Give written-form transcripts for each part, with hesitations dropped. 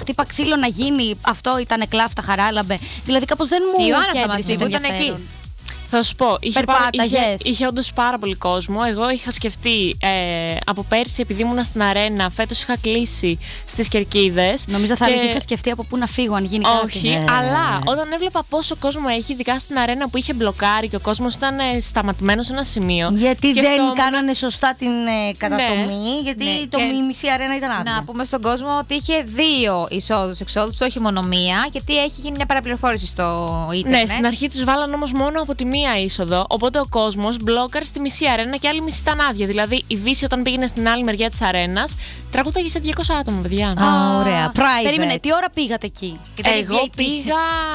χτύπα ξύλο να γίνει. Αυτό ήταν κλάφτα, χαράλαμπε. Δηλαδή κάπως δεν μου κέντρισε το ενδιαφέρον. Θα σου πω, Περπάταγες. είχε όντως πάρα πολύ κόσμο. Εγώ είχα σκεφτεί από πέρσι, επειδή ήμουν στην Αρένα, φέτος είχα κλείσει στις Κερκίδες. Νομίζω θα έλεγε είχα σκεφτεί από πού να φύγω, αν γίνει κάτι. Όχι, αλλά όταν έβλεπα πόσο κόσμο έχει, ειδικά στην Αρένα που είχε μπλοκάρει και ο κόσμος ήταν σταματημένος σε ένα σημείο. Γιατί δεν κάνανε σωστά την κατατομή, γιατί η μισή Αρένα ήταν άδεια. Να πούμε στον κόσμο ότι είχε 2 εισόδους-εξόδους, όχι μόνο μία, γιατί έχει γίνει μια παραπληροφόρηση στο ίντερνετ. Ναι, στην αρχή τους βάλαν όμως μόνο από τη μία είσοδο. Οπότε ο κόσμος μπλόκαρε στη μισή αρένα και άλλη μισή ήταν άδεια. Δηλαδή η Βύση όταν πήγαινε στην άλλη μεριά της αρένας τραγούδαγε σε 200 άτομα, παιδιά. Ωραία. Private. Περίμενε, τι ώρα πήγατε εκεί? Εγώ πήγα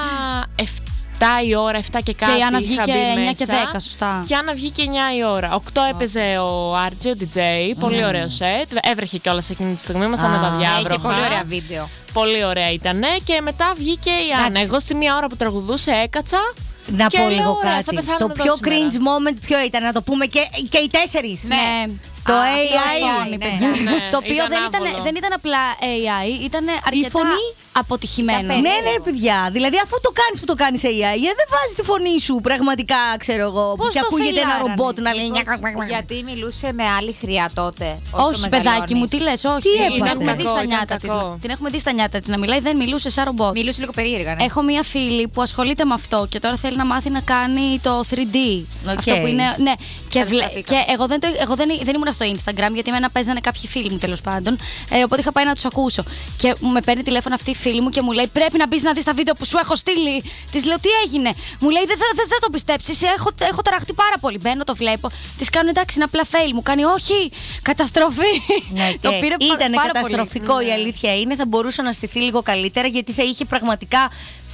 7 η ώρα, 7 και κάτι. Και η Άννα βγήκε 9 και 10, μέσα. σωστά. Και η Άννα βγήκε 9 η ώρα. 8 έπαιζε ο RJ, ο DJ. Πολύ ωραίο σετ. Έβρεχε κιόλας εκείνη τη στιγμή. Ήμασταν με τα διάβροχα. Και πολύ ωραία βίντεο. Πολύ ωραία ήταν. Και μετά βγήκε η Άννα. Εγώ στη μία ώρα που τραγουδούσε έκατσα. Να πω λίγο ωραία, κάτι. Το πιο cringe moment ποιο ήταν, να το πούμε και οι 4. Ναι. Το AI. Το οποίο δεν ήταν απλά AI, ήταν αρκετά αποτυχημένο. Ναι, ναι, παιδιά. Δηλαδή, αφού το κάνεις που το κάνεις AI, δεν βάζεις τη φωνή σου πραγματικά, ξέρω εγώ. Πώς και το ακούγεται ένα φελάρανε? ρομπότ να λέει. Γιατί μιλούσε με άλλη χρειά τότε. Όχι, παιδάκι μου, τι λες, όχι. Τι Την έπαθε? έχουμε δει στα Κακό, νιάτα ήταν της. κακό. Την έχουμε δει στα νιάτα της να μιλάει, δεν μιλούσε σαν ρομπότ. Μιλούσε λίγο περίεργα. Ναι. Έχω μία φίλη που ασχολείται με αυτό και τώρα θέλει να μάθει να κάνει το 3D. Αυτό που είναι. Ναι, και εγώ δεν ήμουν στο Instagram γιατί εμένα παίζανε κάποιοι φίλοι μου τέλος πάντων. Οπότε είχα πάει να τους ακούσω. Και με παίρνει τηλέφωνο αυτή η φίλη μου και μου λέει: πρέπει να μπει να δει τα βίντεο που σου έχω στείλει. Της λέω: τι έγινε? Μου λέει: δεν θα το πιστέψεις. Έχω ταραχτεί πάρα πολύ. Μπαίνω, το βλέπω. Της κάνω: εντάξει, είναι απλά fail. Μου κάνει: όχι, καταστροφή. Ναι, Το πήρε ήταν πάρα καταστροφικό, πολύ. η αλήθεια είναι. Θα μπορούσε να στηθεί λίγο καλύτερα γιατί θα είχε πραγματικά.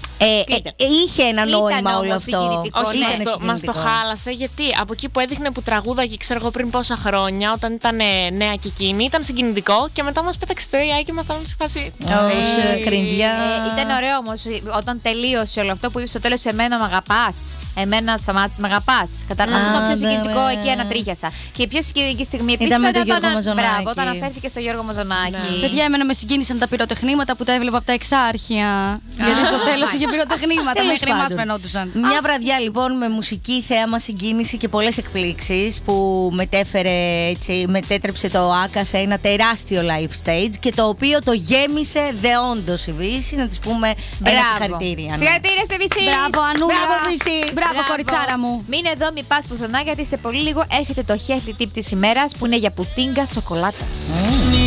Είχε ένα νόημα όλο αυτό. Όχι, μας το χάλασε γιατί από εκεί που έδειχνε που τραγούδαγε, ξέρω εγώ πριν πόσα χρόνια, όταν ήταν νέα και εκείνη, ήταν συγκινητικό και μετά μας πέταξε το AI και ήμασταν όλοι σε φάση. Κριντζιά. Ήταν ωραίο όμως όταν τελείωσε όλο αυτό που είπε στο τέλος: εμένα με αγαπάς. Εμένα σταμάτησες με αγαπάς. Κατάλαβα. Αυτό το πιο συγκινητικό εκεί ανατρίχιασα. Και η πιο συγκινητική στιγμή επίσης ήταν με τον Γιώργο Μαζονάκη. Μπράβο, όταν αναφέρθηκε στο Γιώργο Μαζονάκη. Παιδιά, εμένα με συγκίνησαν τα πυροτεχνήματα που τα έβλεπα από τα εξάρχεια. Γιατί στο τέλος είχε πυροτεχνήματα. Μέχρι εμάς φαινόντουσαν. Μια βραδιά λοιπόν με μουσική, θέαμα, συγκίνηση και πολλές εκπλήξεις που μετέτρεψε το ΆΚΑ σε ένα τεράστιο live stage και το οποίο το γέμισε δεόντως η Βύση. Να της πούμε ένα συγχαρητήρια. Συγχαρητήρια στη Βύση! Μπράβο, Ανούλα! Μπράβο, Βύση! Μπράβο, κοριτσάρα μου! Μείνε εδώ, μη πας πουθενά γιατί σε πολύ λίγο έρχεται το healthy tip της ημέρας που είναι για πουτίνγκα σοκολάτας.